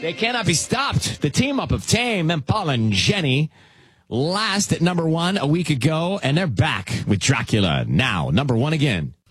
They cannot be stopped. The team up of Tame Impala and Jenny last at number 1 a week ago, and they're back with Dracula now, number 1 again.